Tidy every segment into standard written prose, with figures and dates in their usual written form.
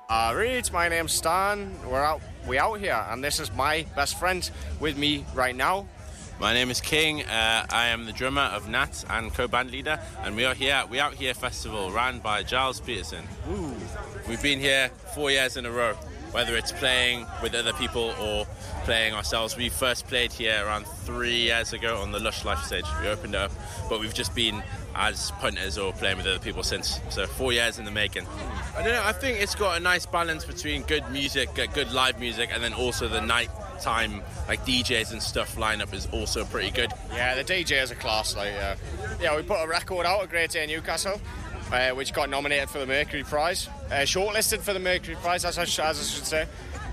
Reed, my name's Stan. We out here, and this is my best friend with me right now. My name is King. I am the drummer of Nat and co-band leader, and we are here at We Out Here Festival, run by Giles Peterson. Ooh. We've been here 4 years in a row, whether it's playing with other people or playing ourselves. We first played here around 3 years ago on the Lush Life stage. We opened it up, but we've just been as punters or playing with other people since. So 4 years in the making. I don't know, I think it's got a nice balance between good music, good live music, and then also the nighttime, like DJs and stuff lineup is also pretty good. Yeah, the DJs are class. We put a record out at Great Day Newcastle, which got nominated for the Mercury Prize, shortlisted for the Mercury Prize, as I should say.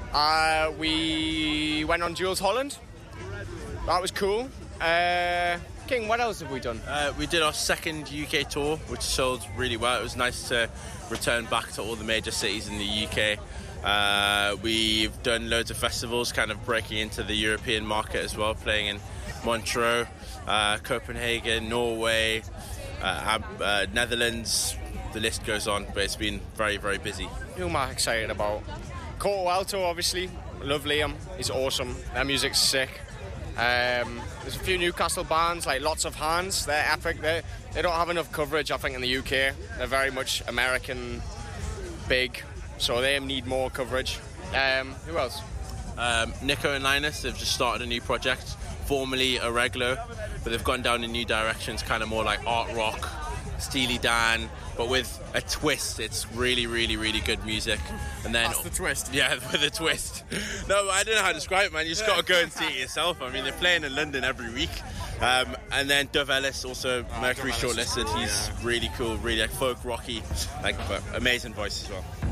We went on Jules Holland. That was cool. King, what else have we done? We did our second UK tour, which sold really well. It was nice to return back to all the major cities in the UK. We've done loads of festivals, kind of breaking into the European market as well, playing in Montreux, Copenhagen, Norway, Netherlands. The list goes on, but it's been very, very busy. Who am I excited about? Corto Alto, obviously. Love Liam. He's awesome. Their music's sick. There's a few Newcastle bands, like Lots of Hands. They're epic. They don't have enough coverage, I think, in the UK. They're very much American big, so they need more coverage. Who else? Nico and Linus have just started a new project, formerly Irregular, but they've gone down in new directions, kind of more like art rock, Steely Dan, but with a twist. It's really, really, really good music. And then that's the twist. Yeah, with a twist. No, I don't know how to describe it, man. You just got to go and see it yourself. I mean, they're playing in London every week. And then Dove Ellis, also Mercury shortlisted. He's really cool, really like folk rocky, but amazing voice as well.